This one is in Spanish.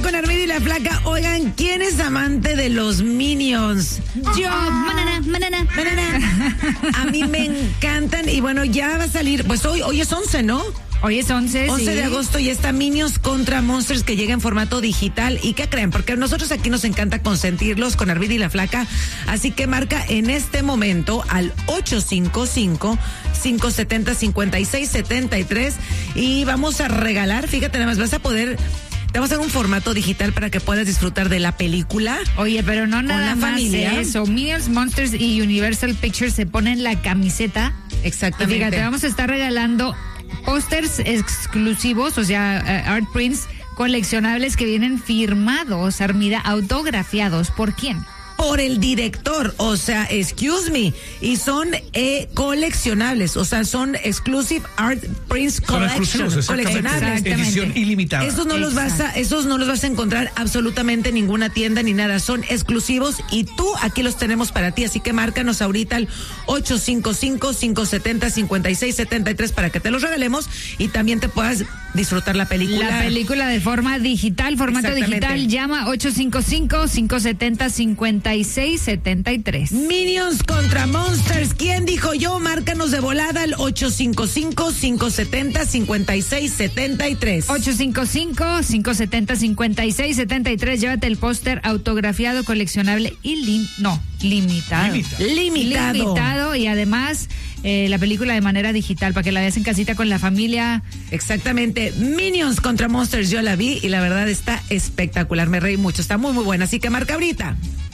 con Armida y la Flaca. Oigan, ¿quién es amante de los Minions? Yo, banana. A mí me encantan y bueno, ya va a salir, pues hoy es 11, ¿no? Hoy es 11 de agosto y está Minions contra Monsters que llega en formato digital. ¿Y qué creen? Porque a nosotros aquí nos encanta consentirlos con Armida y la Flaca. Así que marca en este momento al 855-570-5673 y vamos a regalar, fíjate, nada más vas a poder... Te vamos a dar un formato digital para que puedas disfrutar de la película. Oye, pero no nada más familia. eso. Minions, Monsters y Universal Pictures se ponen la camiseta. Exactamente. Y fíjate, vamos a estar regalando pósters exclusivos, o sea, art prints coleccionables que vienen firmados, Armida, autografiados. ¿Por quién? Por el director, o sea, excuse me, y son coleccionables, o sea, son exclusive art prints coleccionables, edición ilimitada. Esos no los vas a encontrar absolutamente en ninguna tienda ni nada, son exclusivos y tú aquí los tenemos para ti, así que márcanos ahorita al 855-570-5673 para que te los regalemos y también te puedas disfrutar la película. La película de forma digital, formato digital, llama 855-570-5673. Minions contra Monsters. ¿Quién dijo yo? Márcanos de volada al 855-570-5673. 855-570-5673. Llévate el póster autografiado, coleccionable y limitado. Limitado y además la película de manera digital para que la veas en casita con la familia. Exactamente. Minions contra Monsters, yo la vi y la verdad está espectacular. Me reí mucho. Está muy, muy buena. Así que marca ahorita.